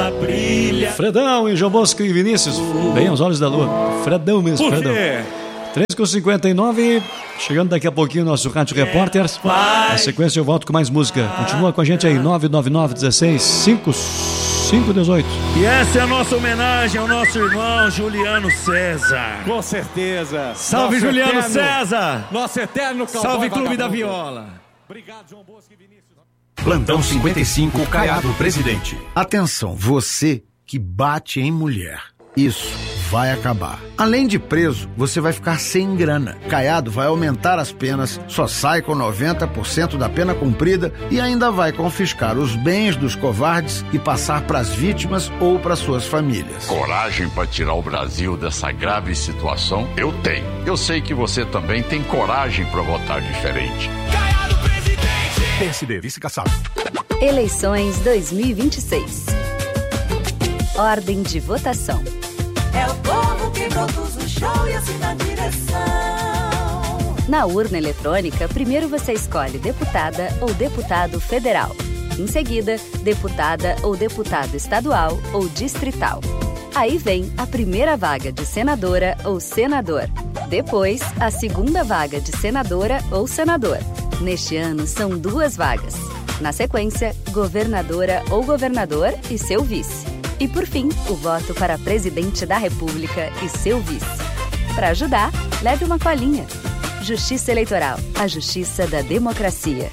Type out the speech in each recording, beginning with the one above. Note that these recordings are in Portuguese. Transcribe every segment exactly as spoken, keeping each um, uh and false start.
estrela brilha. Fredão e João Bosco e Vinícius, bem aos olhos da lua. Fredão mesmo, Por Fredão. quê? três com cinquenta e nove, chegando daqui a pouquinho o nosso Rádio Repórteres. Na sequência eu volto com mais música. Continua com a gente aí, nove nove nove, dezesseis, cinquenta e cinco dezoito. E essa é a nossa homenagem ao nosso irmão Juliano César. Com certeza. Salve, Nosso Juliano eterno, César. Nosso eterno cowboy Salve, Clube vagabundo. da Viola. Obrigado, João Bosco e Vinícius. Plantão cinquenta e cinco, Caiado Presidente. Atenção, você que bate em mulher. Isso vai acabar. Além de preso, você vai ficar sem grana. Caiado vai aumentar as penas, só sai com noventa por cento da pena cumprida e ainda vai confiscar os bens dos covardes e passar para as vítimas ou para suas famílias. Coragem para tirar o Brasil dessa grave situação, eu tenho. Eu sei que você também tem coragem para votar diferente. Caiado Presidente. P S D, vice-caçado. Eleições dois mil e vinte e seis. Ordem de votação. É o povo que produz o show e assina a direção. Na urna eletrônica, primeiro você escolhe deputada ou deputado federal. Em seguida, deputada ou deputado estadual ou distrital. Aí vem a primeira vaga de senadora ou senador. Depois, a segunda vaga de senadora ou senador. Neste ano, são duas vagas. Na sequência, governadora ou governador e seu vice. E, por fim, o voto para presidente da República e seu vice. Para ajudar, leve uma colinha. Justiça Eleitoral, a justiça da democracia.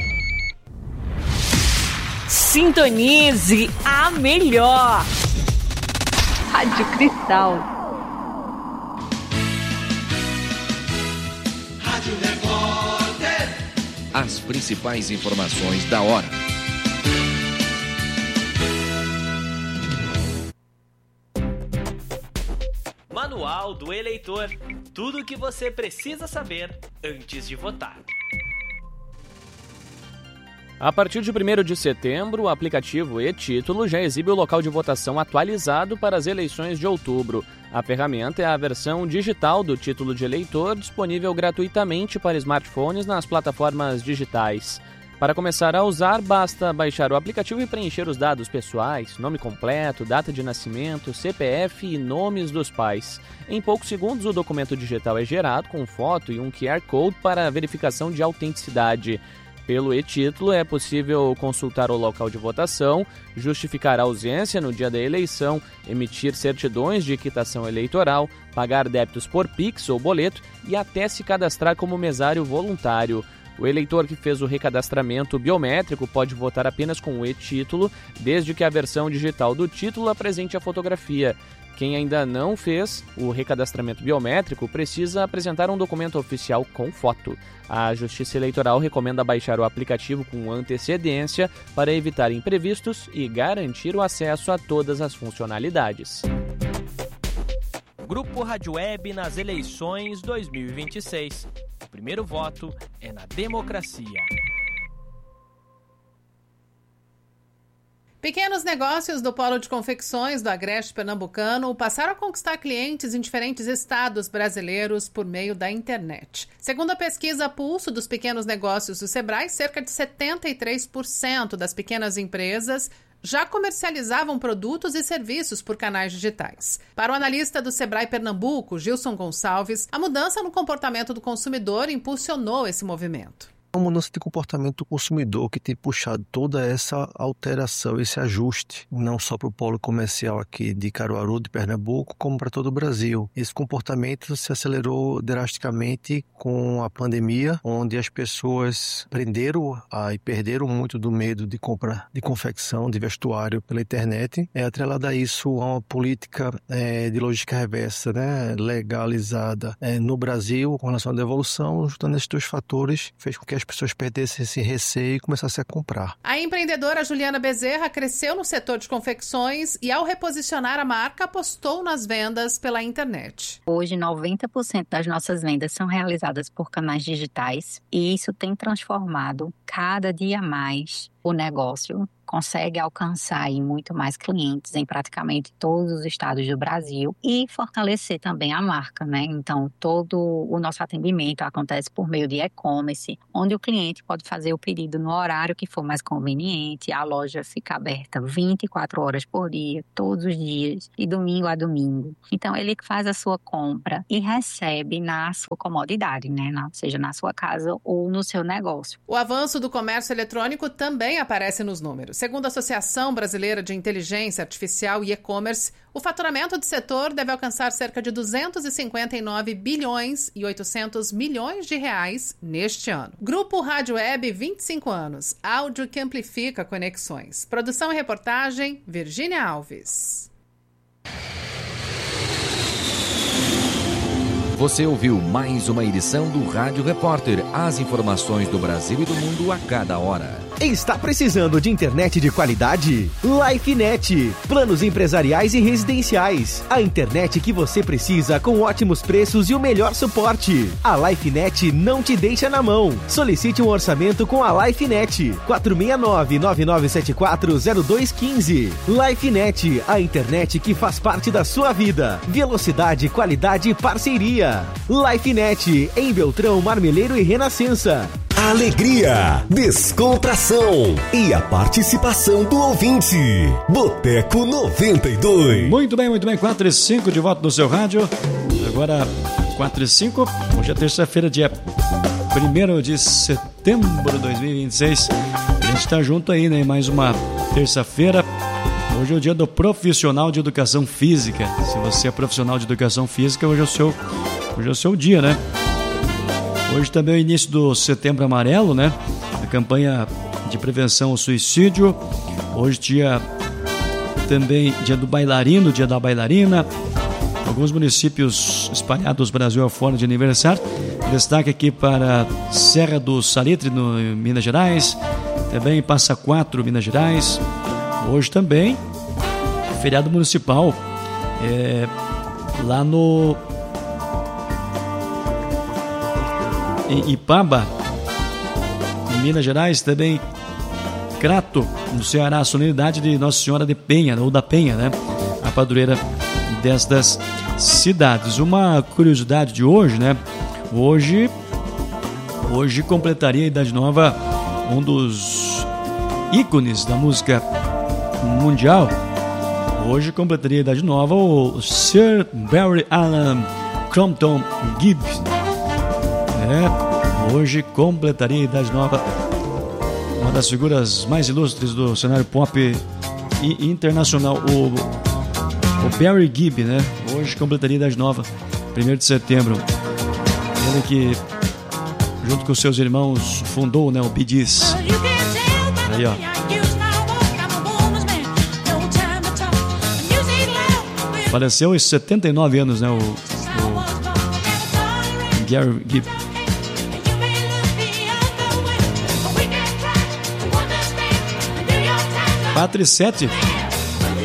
Sintonize a melhor. Rádio Cristal. Rádio Repórter. As principais informações da hora. Manual do Eleitor. Tudo o que você precisa saber antes de votar. A partir de primeiro de setembro, o aplicativo e-Título já exibe o local de votação atualizado para as eleições de outubro. A ferramenta é a versão digital do título de eleitor, disponível gratuitamente para smartphones nas plataformas digitais. Para começar a usar, basta baixar o aplicativo e preencher os dados pessoais, nome completo, data de nascimento, C P F e nomes dos pais. Em poucos segundos, o documento digital é gerado com foto e um Q R Code para verificação de autenticidade. Pelo e-Título é possível consultar o local de votação, justificar a ausência no dia da eleição, emitir certidões de quitação eleitoral, pagar débitos por Pix ou boleto e até se cadastrar como mesário voluntário. O eleitor que fez o recadastramento biométrico pode votar apenas com o e-Título, desde que a versão digital do título apresente a fotografia. Quem ainda não fez o recadastramento biométrico precisa apresentar um documento oficial com foto. A Justiça Eleitoral recomenda baixar o aplicativo com antecedência para evitar imprevistos e garantir o acesso a todas as funcionalidades. Grupo Rádio Web nas eleições dois mil e vinte e seis. O primeiro voto é na democracia. Pequenos negócios do Polo de Confecções do Agreste Pernambucano passaram a conquistar clientes em diferentes estados brasileiros por meio da internet. Segundo a pesquisa Pulso dos Pequenos Negócios do Sebrae, cerca de setenta e três por cento das pequenas empresas já comercializavam produtos e serviços por canais digitais. Para o analista do Sebrae Pernambuco, Gilson Gonçalves, a mudança no comportamento do consumidor impulsionou esse movimento. Uma mudança de comportamento do consumidor que tem puxado toda essa alteração, esse ajuste, não só para o polo comercial aqui de Caruaru, de Pernambuco, como para todo o Brasil. Esse comportamento se acelerou drasticamente com a pandemia, onde as pessoas aprenderam a, e perderam muito do medo de compra de confecção, de vestuário pela internet. É atrelada a isso a uma política é, de logística reversa, né, legalizada é, no Brasil com relação à devolução, juntando esses dois fatores, fez com que as pessoas perdessem esse receio e começassem a comprar. A empreendedora Juliana Bezerra cresceu no setor de confecções e, ao reposicionar a marca, apostou nas vendas pela internet. Hoje, noventa por cento das nossas vendas são realizadas por canais digitais e isso tem transformado cada dia mais o negócio consegue alcançar aí muito mais clientes em praticamente todos os estados do Brasil e fortalecer também a marca, né? Então, todo o nosso atendimento acontece por meio de e-commerce, onde o cliente pode fazer o pedido no horário que for mais conveniente. A loja fica aberta vinte e quatro horas por dia, todos os dias, de domingo a domingo. Então, ele faz a sua compra e recebe na sua comodidade, né? Na, seja na sua casa ou no seu negócio. O avanço do comércio eletrônico também aparece nos números. Segundo a Associação Brasileira de Inteligência Artificial e E-Commerce, o faturamento do setor deve alcançar cerca de duzentos e cinquenta e nove bilhões e oitocentos milhões de reais neste ano. Grupo Rádio Web, vinte e cinco anos. Áudio que amplifica conexões. Produção e reportagem, Virgínia Alves. Você ouviu mais uma edição do Rádio Repórter. As informações do Brasil e do mundo a cada hora. Está precisando de internet de qualidade? LifeNet. Planos empresariais e residenciais. A internet que você precisa com ótimos preços e o melhor suporte. A LifeNet não te deixa na mão. Solicite um orçamento com a LifeNet. quatro seis nove, nove nove sete quatro, zero dois um cinco. LifeNet, a internet que faz parte da sua vida. Velocidade, qualidade e parceria. LifeNet, em Beltrão, Marmeleiro e Renascença. Alegria, descontração e a participação do ouvinte. Boteco noventa e dois. Muito bem, muito bem. quatro e cinco de volta no seu rádio. Agora, quatro e cinco. Hoje é terça-feira, dia primeiro de setembro de dois mil e vinte e seis. A gente está junto aí, né? Mais uma terça-feira. Hoje é o dia do profissional de educação física. Se você é profissional de educação física, hoje é o seu, hoje é o seu dia, né? Hoje também é o início do Setembro Amarelo, né? A campanha de prevenção ao suicídio. Hoje dia também dia do bailarino, dia da bailarina. Alguns municípios espalhados Brasil afora de aniversário. Destaque aqui para Serra do Salitre, no Minas Gerais. Também Passa Quatro, Minas Gerais. Hoje também feriado municipal é, lá no em Ipaba, em Minas Gerais. Também Crato, no Ceará, a solenidade de Nossa Senhora de Penha, ou da Penha, né? A padroeira destas cidades. Uma curiosidade de hoje, né? Hoje, hoje completaria a Idade Nova um dos ícones da música mundial. Hoje completaria a Idade Nova o Sir Barry Allen Crompton Gibbs. É, hoje completaria a Idade Nova uma das figuras mais ilustres do cenário pop e internacional, o, o Barry Gibb, né? Hoje completaria a Idade Nova, primeiro de setembro. Ele que, junto com seus irmãos, fundou, né, o Bee Gees. Aí, ó. Faleceu aos setenta e nove anos, né? O, o Gary Gibb. quatro e sete.